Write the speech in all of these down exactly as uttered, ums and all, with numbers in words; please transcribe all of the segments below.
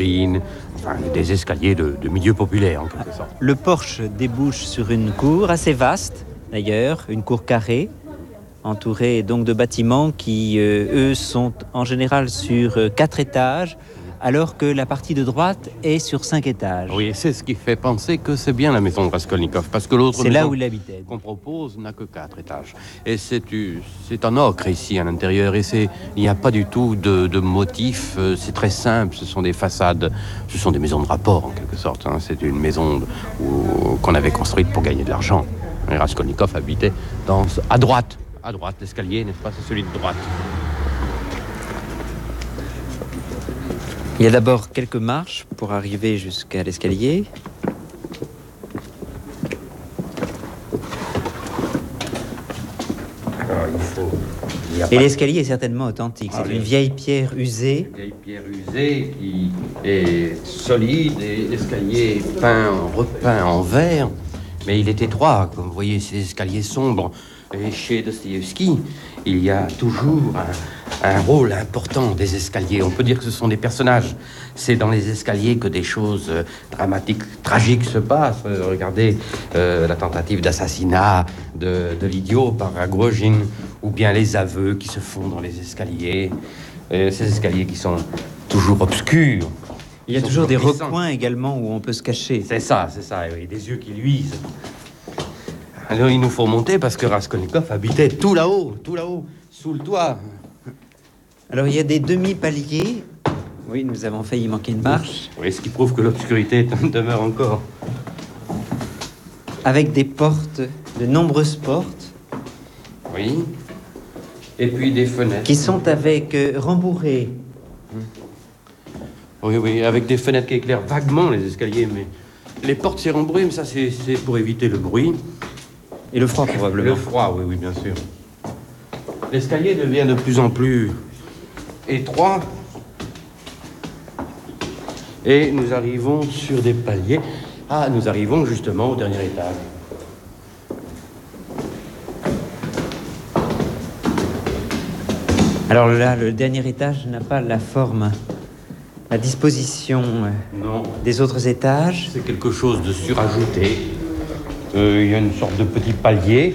vitrines, enfin des escaliers de, de milieu populaire en quelque sorte. Le porche débouche sur une cour assez vaste, d'ailleurs, une cour carrée, entourée donc de bâtiments qui, euh, eux, sont en général sur euh, quatre étages, alors que la partie de droite est sur cinq étages. Oui, c'est ce qui fait penser que c'est bien la maison de Raskolnikov, parce que l'autre c'est là maison où il habitait. qu'on propose n'a que quatre étages. Et c'est, c'est en ocre ici à l'intérieur, et c'est, il n'y a pas du tout de, de motif, c'est très simple, ce sont des façades, ce sont des maisons de rapport en quelque sorte. Hein. C'est une maison où, qu'on avait construite pour gagner de l'argent. Et Raskolnikov habitait dans, à droite, à droite, l'escalier, n'est-ce pas, c'est celui de droite. Il y a d'abord quelques marches pour arriver jusqu'à l'escalier. Alors, il faut... il y a Et pas... l'escalier est certainement authentique. C'est ah, une vieille pierre usée. Une vieille pierre usée qui est solide et l'escalier est peint, repeint en vert. Mais il est étroit, comme vous voyez, ces escaliers sombres. Et chez Dostoïevski, il y a toujours un, un rôle important des escaliers. On peut dire que ce sont des personnages. C'est dans les escaliers que des choses euh, dramatiques, tragiques se passent. Euh, regardez euh, la tentative d'assassinat de, de l'idiot par Rogojin, ou bien les aveux qui se font dans les escaliers. Euh, ces escaliers qui sont toujours obscurs. Il y a toujours des recoins également où on peut se cacher. C'est ça, c'est ça, oui, des yeux qui luisent. Alors il nous faut monter parce que Raskolnikov habitait tout là-haut, tout là-haut, sous le toit. Alors il y a des demi-paliers. Oui, nous avons failli manquer une marche. Oui, ce qui prouve que l'obscurité demeure encore. Avec des portes, de nombreuses portes. Oui. Et puis des fenêtres. Qui sont avec euh, rembourrées. Oui, oui, avec des fenêtres qui éclairent vaguement les escaliers, mais les portes c'est rembourré, mais ça c'est, c'est pour éviter le bruit. Et le froid, probablement. Le froid, oui, oui, bien sûr. L'escalier devient de plus en plus étroit. Et nous arrivons sur des paliers. Ah, nous arrivons justement au dernier étage. Alors là, le dernier étage n'a pas la forme, la disposition non. des autres étages. C'est quelque chose de surajouté. Euh, il y a une sorte de petit palier.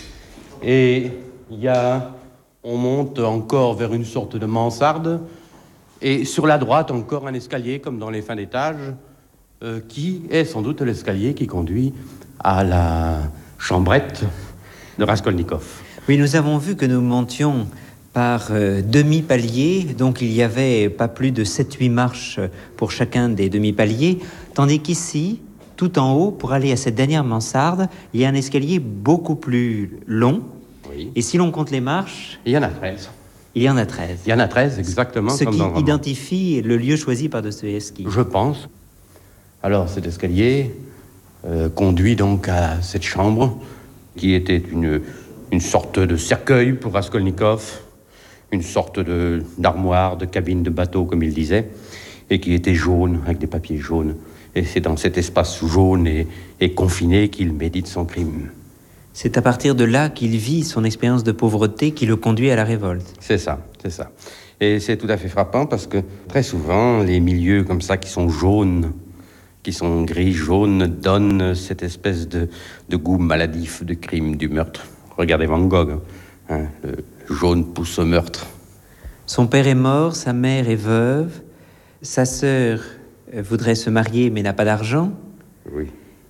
Et il y a... On monte encore vers une sorte de mansarde. Et sur la droite, encore un escalier, comme dans les fins d'étage, euh, qui est sans doute l'escalier qui conduit à la chambrette de Raskolnikov. Oui, nous avons vu que nous montions par euh, demi-paliers, donc il y avait pas plus de sept huit marches pour chacun des demi-paliers, tandis qu'ici, tout en haut, pour aller à cette dernière mansarde, il y a un escalier beaucoup plus long. Oui. Et si l'on compte les marches... Il y en a treize. Il y en a treize. Il y en a treize, exactement. Ce comme qui dans le roman. identifie le lieu choisi par Dostoïevski. Je pense. Alors, cet escalier euh, conduit donc à cette chambre, qui était une, une sorte de cercueil pour Raskolnikov, une sorte de, d'armoire, de cabine de bateau, comme il disait, et qui était jaune, avec des papiers jaunes. Et c'est dans cet espace jaune et, et confiné qu'il médite son crime. C'est à partir de là qu'il vit son expérience de pauvreté qui le conduit à la révolte. C'est ça, c'est ça. Et c'est tout à fait frappant parce que très souvent, les milieux comme ça qui sont jaunes, qui sont gris-jaunes, donnent cette espèce de, de goût maladif de crime, du meurtre. Regardez Van Gogh, hein, le jaune pousse au meurtre. Son père est mort, sa mère est veuve, sa sœur voudrait se marier mais n'a pas d'argent. Oui.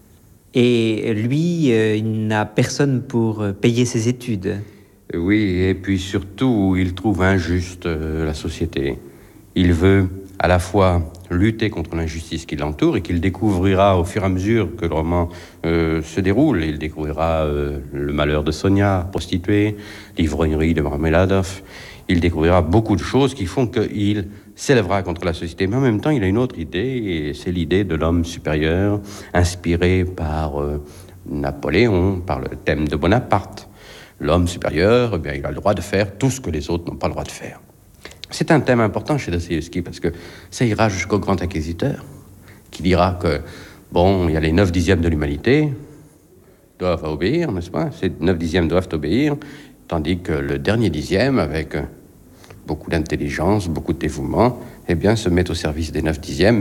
Et lui, euh, il n'a personne pour payer ses études. Oui, et puis surtout, il trouve injuste euh, la société. Il veut à la fois lutter contre l'injustice qui l'entoure et qu'il découvrira au fur et à mesure que le roman euh, se déroule. Il découvrira euh, le malheur de Sonia, prostituée, l'ivrognerie de Marmeladov. Il découvrira beaucoup de choses qui font qu'il s'élèvera contre la société. Mais en même temps, il a une autre idée, et c'est l'idée de l'homme supérieur, inspiré par euh, Napoléon, par le thème de Bonaparte. L'homme supérieur, eh bien, il a le droit de faire tout ce que les autres n'ont pas le droit de faire. C'est un thème important chez Dostoïevski, parce que ça ira jusqu'au grand inquisiteur, qui dira que, bon, il y a les neuf dixièmes de l'humanité, doivent obéir, n'est-ce pas? Ces neuf dixièmes doivent obéir, tandis que le dernier dixième, avec beaucoup d'intelligence, beaucoup de dévouement, eh bien, se met au service des neuf dixièmes.